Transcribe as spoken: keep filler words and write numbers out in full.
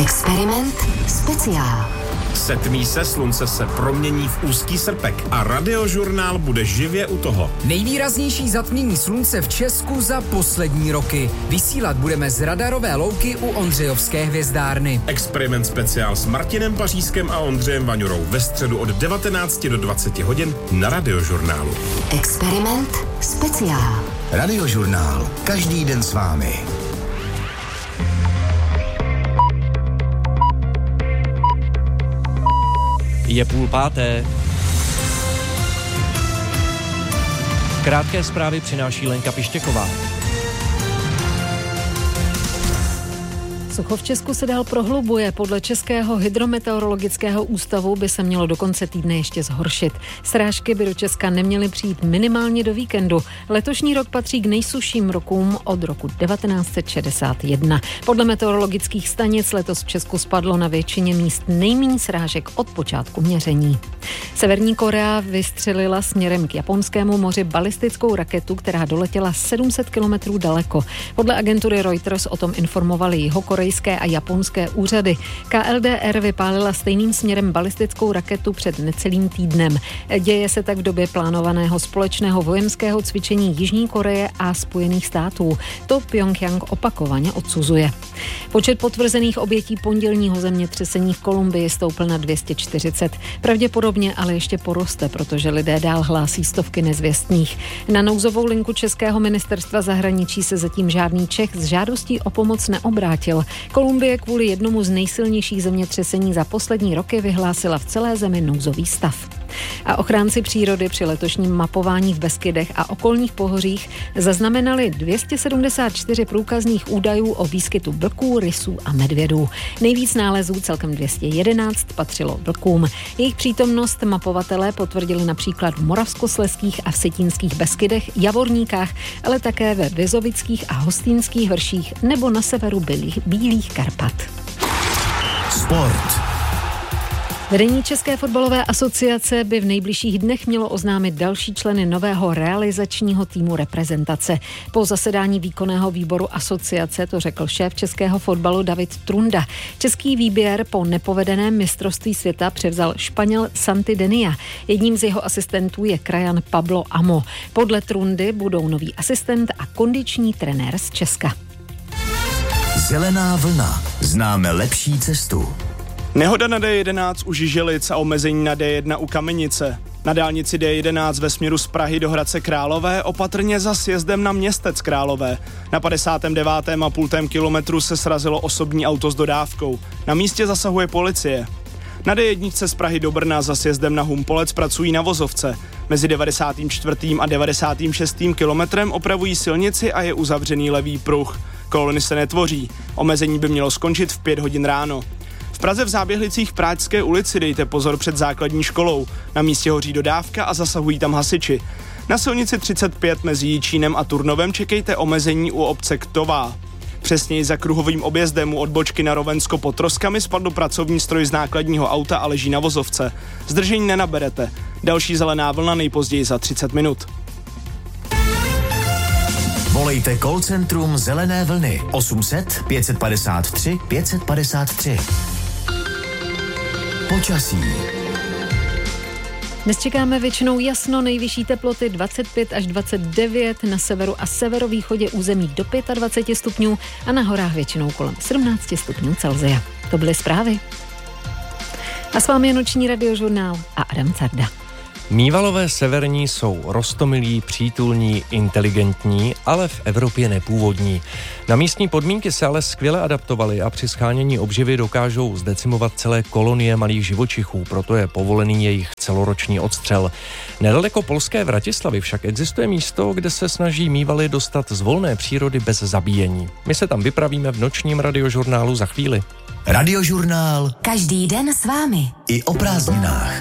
Experiment speciál. Setmí se, slunce se promění v úzký srpek a Radiožurnál bude živě u toho. Nejvýraznější zatmění slunce v Česku za poslední roky. Vysílat budeme z radarové louky u Ondřejovské hvězdárny. Experiment speciál s Martinem Pařískem a Ondřejem Vaňurou ve středu od devatenácti do dvaceti hodin na Radiožurnálu. Experiment speciál. Radiožurnál. Každý den s vámi. Je půl páté. Krátké zprávy přináší Lenka Pištěková. Sucho v Česku se dál prohlubuje. Podle Českého hydrometeorologického ústavu by se mělo do konce týdne ještě zhoršit. Srážky by do Česka neměly přijít minimálně do víkendu. Letošní rok patří k nejsušším rokům od roku devatenáct set šedesát jedna. Podle meteorologických stanic letos v Česku spadlo na většině míst nejméně srážek od počátku měření. Severní Korea vystřelila směrem k Japonskému moři balistickou raketu, která doletěla sedm set kilometrů daleko. Podle agentury Reuters o tom informovali jihokorejské a japonské úřady. K L D R vypálila stejným směrem balistickou raketu před necelým týdnem. Děje se tak v době plánovaného společného vojenského cvičení Jižní Koreje a Spojených států. To Pjongjang opakovaně odsuzuje. Počet potvrzených obětí pondělního zemětřesení v Kolumbii stoupl na dvě stě čtyřicet. Pravděpodobně ale ještě poroste, protože lidé dál hlásí stovky nezvěstných. Na nouzovou linku Českého ministerstva zahraničí se zatím žádný Čech s žádostí o pomoc neobrátil. Kolumbie kvůli jednomu z nejsilnějších zemětřesení za poslední roky vyhlásila v celé zemi nouzový stav. A ochránci přírody při letošním mapování v Beskydech a okolních pohořích zaznamenali dvě stě sedmdesát čtyři průkazných údajů o výskytu vlků, rysů a medvědů. Nejvíc nálezů, celkem dvě stě jedenáct, patřilo vlkům. Jejich přítomnost mapovatelé potvrdili například v Moravskoslezských a Vsetínských Beskydech, Javorníkách, ale také ve Vizovických a Hostýnských vrších nebo na severu Bílých, Bílých Karpat. Sport. Vedení České fotbalové asociace by v nejbližších dnech mělo oznámit další členy nového realizačního týmu reprezentace. Po zasedání výkonného výboru asociace to řekl šéf českého fotbalu David Trunda. Český výběr po nepovedeném mistrovství světa převzal Španěl Santi Denia. Jedním z jeho asistentů je krajan Pablo Amo. Podle Trundy budou nový asistent a kondiční trenér z Česka. Zelená vlna. Známe lepší cestu. Nehoda na D jedenáct u Žiželic a omezení na D jedna u Kamenice. Na dálnici D jedenáct ve směru z Prahy do Hradce Králové opatrně za sjezdem na Městec Králové. Na padesátém devátém a půl kilometru se srazilo osobní auto s dodávkou. Na místě zasahuje policie. Na D jedna z Prahy do Brna za sjezdem na Humpolec pracují na vozovce. Mezi devadesátým čtvrtým a devadesátým šestým kilometrem opravují silnici a je uzavřený levý pruh. Kolony se netvoří. Omezení by mělo skončit v pět hodin ráno. V Praze v Záběhlicích Práčské ulici dejte pozor před základní školou. Na místě hoří dodávka a zasahují tam hasiči. Na silnici třicet pět mezi Jičínem a Turnovem čekejte omezení u obce Ktová. Přesněji za kruhovým objezdem u odbočky na Rovensko pod Troskami spadl pracovní stroj z nákladního auta a leží na vozovce. Zdržení nenaberete. Další zelená vlna nejpozději za třicet minut. Volejte call centrum Zelené vlny osm set pět padesát tři pět padesát tři. Počasí. Dnes čekáme většinou jasno, nejvyšší teploty dvacet pět až dvacet devět, na severu a severovýchodě území do dvacet pět stupňů a na horách většinou kolem sedmnáct stupňů Celsia. To byly zprávy. A s vámi je noční Radiožurnál a Adam Carda. Mívalové severní jsou roztomilí, přítulní, inteligentní, ale v Evropě nepůvodní. Na místní podmínky se ale skvěle adaptovali a při shánění obživy dokážou zdecimovat celé kolonie malých živočichů, proto je povolený jejich celoroční odstřel. Nedaleko polské Vratislavy však existuje místo, kde se snaží mívali dostat z volné přírody bez zabíjení. My se tam vypravíme v nočním Radiožurnálu za chvíli. Radiožurnál. Každý den s vámi. I o prázdninách.